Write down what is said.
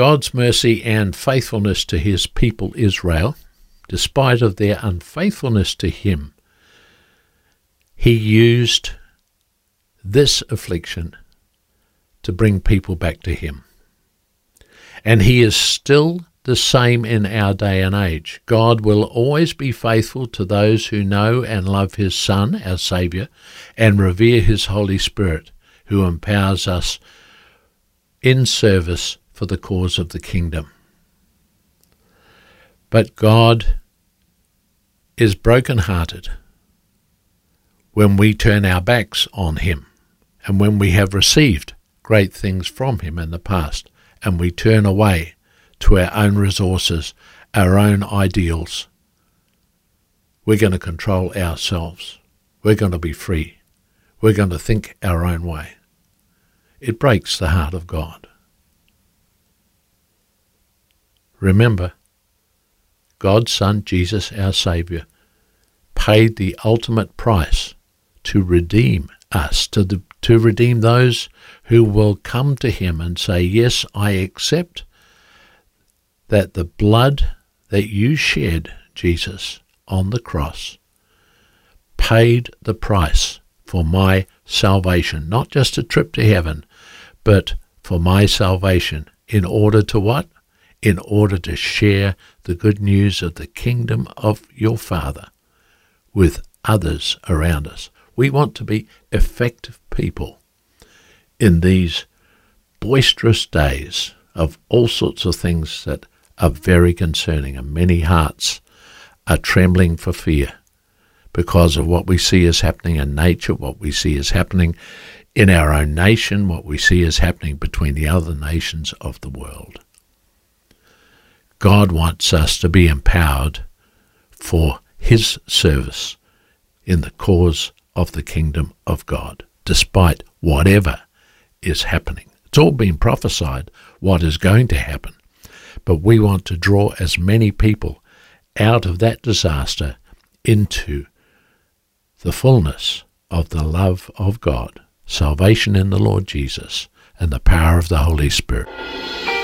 God's mercy and faithfulness to his people Israel, despite of their unfaithfulness to him, he used this affliction to bring people back to him. And he is still the same in our day and age. God will always be faithful to those who know and love his Son, our Saviour, and revere his Holy Spirit, who empowers us in service for the cause of the kingdom. But God is broken-hearted when we turn our backs on him, and when we have received great things from him in the past, and we turn away to our own resources, our own ideals. We're going to control ourselves. We're going to be free. We're going to think our own way. It breaks the heart of God. Remember, God's Son, Jesus, our Saviour, paid the ultimate price to redeem us, to redeem those who will come to him and say, yes, I accept that the blood that you shed, Jesus, on the cross, paid the price for my salvation, not just a trip to heaven, but for my salvation. In order to what? In order to share the good news of the kingdom of your Father with others around us. We want to be effective people in these boisterous days of all sorts of things that are very concerning, and many hearts are trembling for fear because of what we see is happening in nature, what we see is happening in our own nation, what we see is happening between the other nations of the world. God wants us to be empowered for his service in the cause of the kingdom of God, despite whatever is happening. It's all been prophesied what is going to happen, but we want to draw as many people out of that disaster into the fullness of the love of God, salvation in the Lord Jesus, and the power of the Holy Spirit.